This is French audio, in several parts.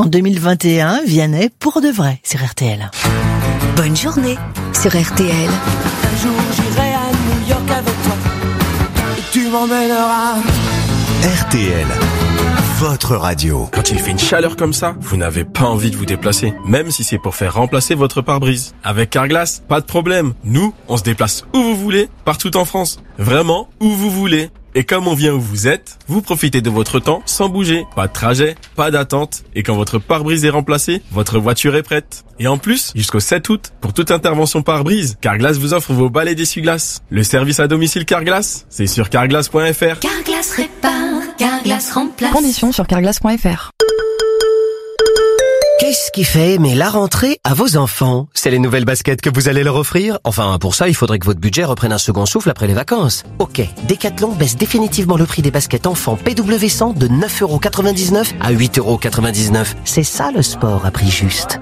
En 2021, Vianney pour de vrai sur RTL. Bonne journée sur RTL. Un jour j'irai à New York avec toi et tu m'emmèneras. RTL, votre radio. Quand il fait une chaleur comme ça, vous n'avez pas envie de vous déplacer, même si c'est pour faire remplacer votre pare-brise. Avec Carglass, pas de problème. Nous, on se déplace où vous voulez, partout en France. Vraiment, où vous voulez. Et comme on vient où vous êtes, vous profitez de votre temps sans bouger. Pas de trajet, pas d'attente. Et quand votre pare-brise est remplacé, votre voiture est prête. Et en plus, jusqu'au 7 août, pour toute intervention pare-brise, Carglass vous offre vos balais d'essuie-glace. Le service à domicile Carglass, c'est sur carglass.fr. Carglass répare, Carglass remplace. Conditions sur carglass.fr. Qu'est-ce qui fait aimer la rentrée à vos enfants? C'est les nouvelles baskets que vous allez leur offrir? Enfin, pour ça, il faudrait que votre budget reprenne un second souffle après les vacances. Ok, Decathlon baisse définitivement le prix des baskets enfants PW100 de 9,99€ à 8,99€. C'est ça le sport à prix juste.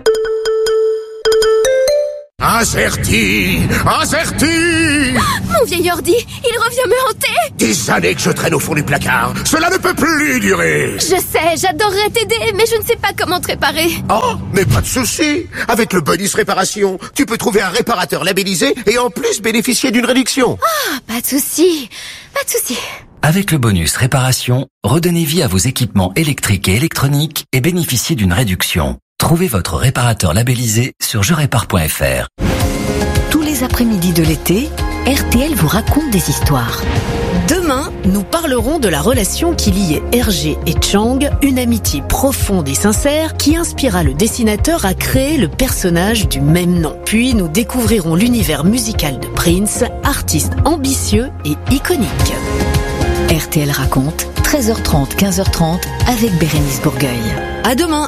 Acerti! Mon vieil ordi, il revient me hanter! Des années que je traîne au fond du placard. Cela ne peut plus durer. Je sais, j'adorerais t'aider, mais je ne sais pas comment te réparer. Oh, mais pas de souci. Avec le bonus réparation, tu peux trouver un réparateur labellisé et en plus bénéficier d'une réduction. Ah, pas de souci. Avec le bonus réparation, redonnez vie à vos équipements électriques et électroniques et bénéficiez d'une réduction. Trouvez votre réparateur labellisé sur jerépare.fr. Tous les après-midi de l'été, RTL vous raconte des histoires. Demain, nous parlerons de la relation qui liait Hergé et Chang, une amitié profonde et sincère qui inspira le dessinateur à créer le personnage du même nom. Puis nous découvrirons l'univers musical de Prince, artiste ambitieux et iconique. RTL raconte, 13h30, 15h30 avec Bérénice Bourgueil. À demain.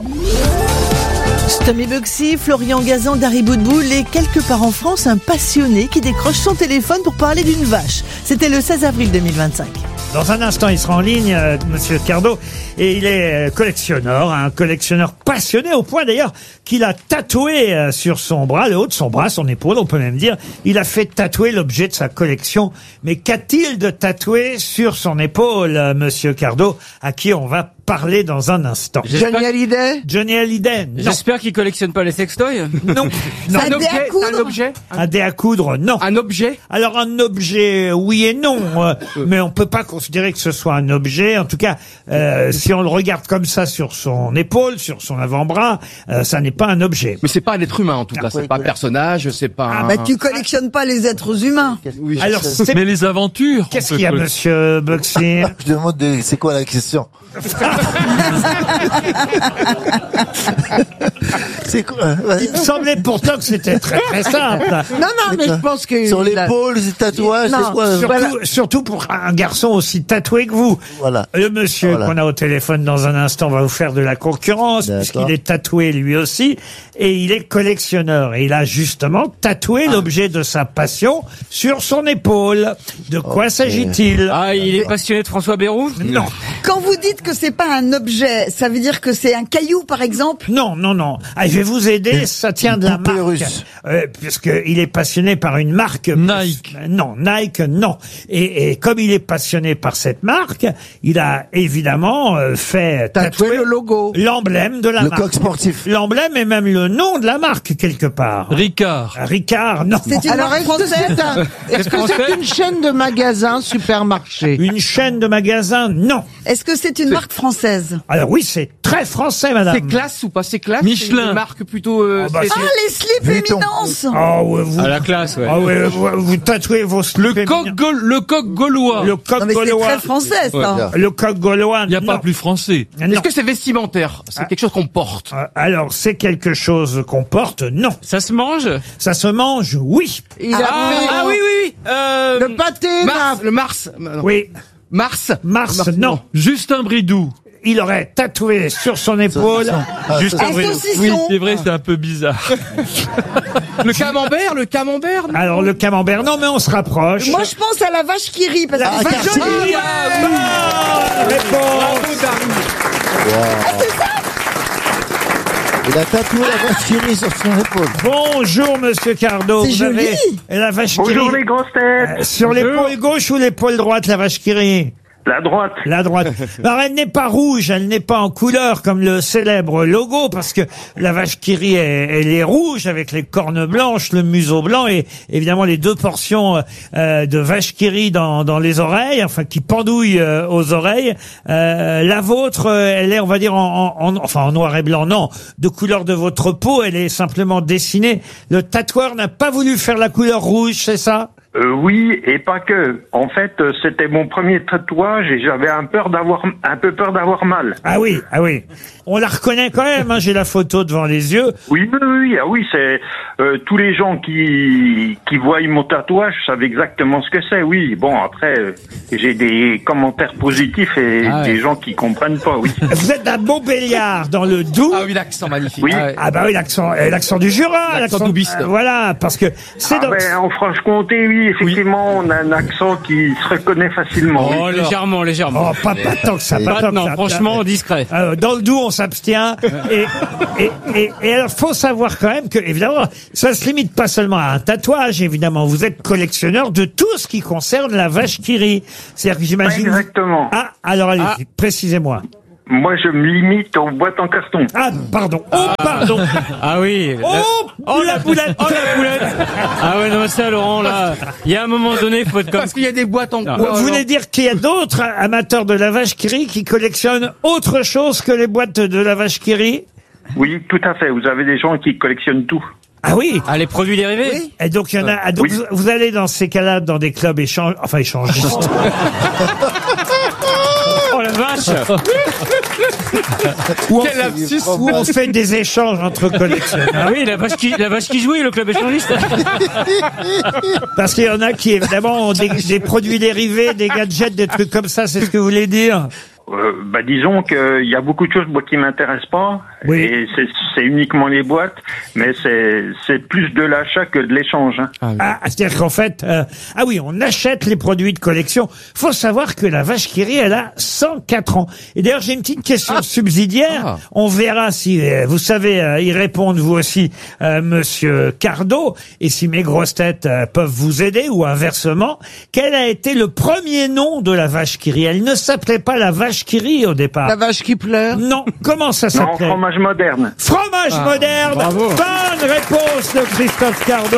Stomy Bugsy, Florian Gazan, Dari Boudboul et quelque part en France, un passionné qui décroche son téléphone pour parler d'une vache. C'était le 16 avril 2025. Dans un instant, il sera en ligne, Monsieur Cardo, et il est collectionneur, un collectionneur passionné au point d'ailleurs qu'il a tatoué sur son bras, le haut de son bras, son épaule, on peut même dire, il a fait tatouer l'objet de sa collection. Mais qu'a-t-il de tatoué sur son épaule, Monsieur Cardo, à qui on va parler dans un instant? Johnny Hallyday? Johnny Hallyday, non. J'espère qu'il collectionne pas les sextoys. Non. Non. Un objet? Un dé à coudre, non. Un objet? Alors un objet, oui et non, mais on peut pas considérer que ce soit un objet. En tout cas, si on le regarde comme ça sur son épaule, sur son avant-bras, ça n'est pas un objet. Mais c'est pas un être humain en tout cas, c'est pas un personnage, c'est pas un... bah tu collectionnes pas les êtres humains. Oui. Alors, mais les aventures. Qu'est-ce qu'il y a, Monsieur Bugsy? Je demande, c'est quoi la question? C'est quoi? Il me semblait pourtant que c'était très très simple. Non, mais je pense que... Sur l'épaule, c'est tatouage, c'est quoi? Surtout pour un garçon aussi tatoué que vous. Voilà. Le monsieur qu'on a au téléphone dans un instant va vous faire de la concurrence, puisqu'il est tatoué lui aussi, et il est collectionneur. Et il a justement tatoué l'objet de sa passion sur son épaule. De quoi s'agit-il? Ah, il est passionné de François Bayrou? Non. Quand vous dites que c'est pas un objet, ça veut dire que c'est un caillou, par exemple? Non. Ah, je vais vous aider, ça tient de la marque. Puisqu'il est passionné par une marque. Nike. Non, Nike, non. Et comme il est passionné par cette marque, il a évidemment fait tatouer le logo. L'emblème de la marque. Le coq sportif. L'emblème et même le nom de la marque, quelque part. Ricard. Ricard, non. C'est une marque française? Est-ce que c'est une chaîne de magasins supermarché? Une chaîne de magasins, non. Est-ce que c'est une marque française? Alors oui, c'est très français, madame. C'est classe ou pas? C'est classe? Michelin. C'est une marque plutôt... les slips Éminence. Ah ouais, vous... À la classe, ouais. Ah ouais, vous tatouez vos slips. Le coq gaulois. Le coq Non, mais c'est gaulois. très français, ça. Le coq gaulois. Il n'y a pas plus français. Est-ce que c'est vestimentaire? C'est quelque chose qu'on porte? Alors, c'est quelque chose qu'on porte? Non. Ça se mange? Ça se mange? Oui. Il a fait... Ah oui. Le pâté, le Mars. Oui. Mars, non. Justin Bridou. Il aurait tatoué sur son épaule. Justin Bridou. saucisson. Oui, c'est vrai, c'est un peu bizarre. Le camembert? Alors, le camembert, non, mais on se rapproche. Moi, je pense à la vache qui rit, parce que c'est vache joli. qui rit. Réponse. C'est ça? Il a tatoué la vache qui rit sur son épaule. Bonjour, Monsieur Cardo. C'est Vous joli. avez la vache qui rit. Bonjour les grosses têtes. Sur l'épaule gauche ou l'épaule droite, la vache qui rit? La droite. La droite. Alors, elle n'est pas rouge, elle n'est pas en couleur comme le célèbre logo, parce que la vache qui rit, elle est rouge avec les cornes blanches, le museau blanc et évidemment les 2 portions de vache qui rit dans les oreilles, enfin qui pendouillent aux oreilles. La vôtre, elle est, on va dire, en noir et blanc, non, de couleur de votre peau, elle est simplement dessinée. Le tatoueur n'a pas voulu faire la couleur rouge, c'est ça ? Oui, et pas que. En fait, c'était mon premier tatouage et j'avais un peu peur d'avoir mal. Ah oui. On la reconnaît quand même, hein, j'ai la photo devant les yeux. Oui, c'est tous les gens qui voient mon tatouage savent exactement ce que c'est. Oui, bon, après j'ai des commentaires positifs et des gens qui comprennent pas. Oui. Vous êtes d'un Montbéliard dans le Doubs. Ah oui, l'accent magnifique. Oui. Ah bah oui, l'accent du Jura, l'accent doubiste. Voilà, parce que c'est en Franche-Comté, oui, effectivement, on a un accent qui se reconnaît facilement. Oh, oui. légèrement. Oh, pas tant que ça, pas tant que non, ça. franchement, discret. Dans le Doubs, on s'abstient. Et alors, faut savoir quand même que, évidemment, ça se limite pas seulement à un tatouage, évidemment. Vous êtes collectionneur de tout ce qui concerne la vache qui rit. C'est-à-dire que j'imagine... Exactement. Ah, alors allez-y, précisez-moi. Moi, je me limite aux boîtes en carton. Ah, pardon. Oh, pardon. Ah oui. La boulette. Ah ouais, non, ça, Laurent, là, il y a un moment donné, il faut être comme... Parce qu'il y a des boîtes en Vous voulez dire qu'il y a d'autres amateurs de la vache qui rit qui collectionnent autre chose que les boîtes de la vache qui rit? Oui, tout à fait. Vous avez des gens qui collectionnent tout. Ah oui. Ah, les produits dérivés. Oui. Et donc il y en a. Donc oui. vous allez dans ces cas-là dans des clubs échangistes. Oh la vache. Où on fait des échanges entre collectionneurs. Ah oui, la vache qui jouit, le club échangiste. Parce qu'il y en a qui évidemment ont des produits dérivés, des gadgets, des trucs comme ça. C'est ce que vous voulez dire? Disons qu'il y a beaucoup de choses qui m'intéressent pas. Oui. Et c'est uniquement les boîtes, mais c'est plus de l'achat que de l'échange. Hein. C'est-à-dire qu'en fait, on achète les produits de collection. Faut savoir que la vache qui rit, elle a 104 ans. Et d'ailleurs, j'ai une petite question subsidiaire. On verra si vous savez y répondre vous aussi, Monsieur Cardo, et si mes grosses têtes peuvent vous aider ou inversement. Quel a été le premier nom de la vache qui rit? Elle ne s'appelait pas la vache qui rit au départ. La vache qui pleure? Non. Comment ça s'appelait? Non, fromage moderne. Fromage moderne. Bravo. Bonne réponse de Christophe Cardo.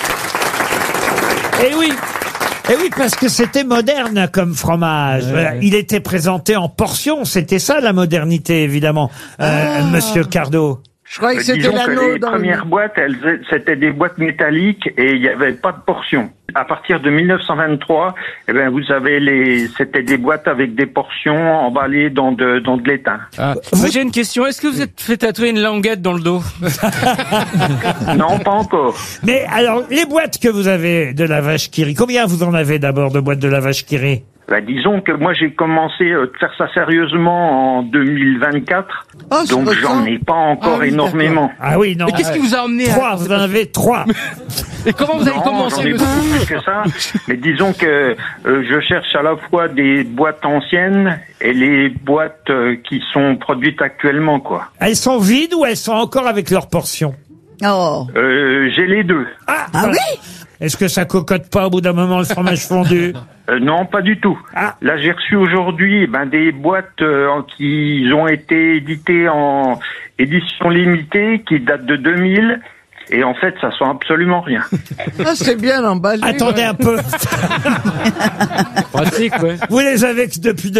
Eh oui, parce que c'était moderne comme fromage. Il était présenté en portions. C'était ça la modernité, évidemment, Monsieur Cardo. Je croyais que c'était Disons que l'anneau les dans premières boîtes, c'était des boîtes métalliques et il n'y avait pas de portions. À partir de 1923, vous avez c'était des boîtes avec des portions emballées dans de l'étain. Moi, j'ai une question. Est-ce que vous êtes fait tatouer une languette dans le dos? Non, pas encore. Mais alors, les boîtes que vous avez de la vache qui rit, combien vous en avez d'abord de boîtes de la vache qui rit? Disons que moi j'ai commencé à faire ça sérieusement en 2024, donc j'en ai pas encore énormément. Ah oui, non. Mais qu'est-ce qui vous a emmené 3, vous en avez 3. Et comment vous avez commencé? J'en ai beaucoup plus que ça, mais disons que je cherche à la fois des boîtes anciennes et les boîtes qui sont produites actuellement, quoi. Elles sont vides ou elles sont encore avec leurs portions? Oh. J'ai les deux. Ah oui? Est-ce que ça cocotte pas au bout d'un moment le fromage fondu? Non, pas du tout. Là, j'ai reçu aujourd'hui des boîtes qui ont été éditées en édition limitée, qui datent de 2000. Et en fait, ça sent absolument rien. C'est bien emballé. Attendez un peu. Pratique, ouais. Vous les avez que depuis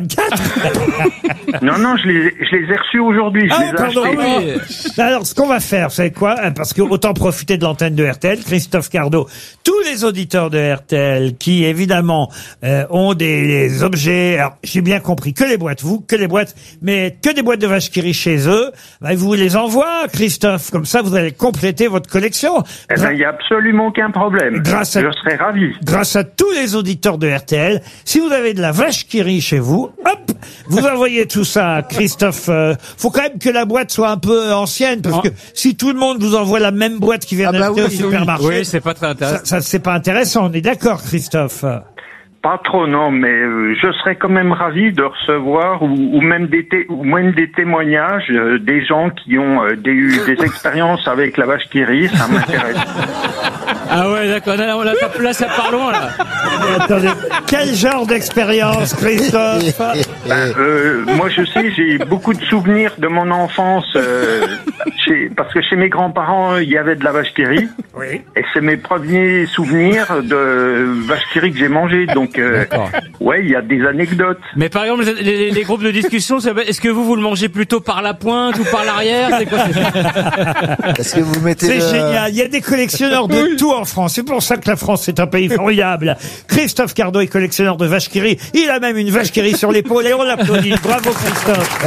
2024? Non, je les ai reçus aujourd'hui. Je les ai pardon. achetés. Alors, ce qu'on va faire, vous savez quoi? Parce que autant profiter de l'antenne de RTL, Christophe Cardo, tous les auditeurs de RTL qui, évidemment, ont des objets, alors, j'ai bien compris, que les boîtes, mais que des boîtes de vache qui rit chez eux, vous les envoie, Christophe, comme ça, vous allez compléter votre collection. Il n'y a absolument aucun problème. Je serais ravi. Grâce à tous les auditeurs de RTL, si vous avez de la vache qui rit chez vous, hop, vous envoyez tout ça à Christophe. Faut quand même que la boîte soit un peu ancienne, parce que si tout le monde vous envoie la même boîte qui vient d'acheter au supermarché, oui, c'est pas très intéressant. Ça c'est pas intéressant. On est d'accord, Christophe? Pas trop, non, mais je serais quand même ravi de recevoir ou même des témoignages des gens qui ont eu des expériences avec la vache qui rit, ça m'intéresse. Ah ouais, d'accord. Là, ça part loin, là. Mais attendez, quel genre d'expérience, Christophe? Moi, je sais, j'ai beaucoup de souvenirs de mon enfance, parce que chez mes grands-parents, il y avait de la vache qui rit. Oui. Et c'est mes premiers souvenirs de vache qui rit que j'ai mangé. Donc, ouais, il y a des anecdotes. Mais par exemple, les groupes de discussion, est-ce que vous le mangez plutôt par la pointe ou par l'arrière? C'est quoi? Est-ce que vous mettez C'est génial. Il y a des collectionneurs de tout en France. C'est pour ça que la France est un pays formidable. Christophe Cardot est collectionneur de vaches qui rit. Il a même une vache qui rit sur l'épaule et on l'applaudit. Bravo, Christophe.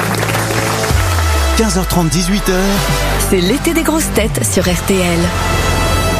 15h30, 18h. C'est l'été des grosses têtes sur RTL.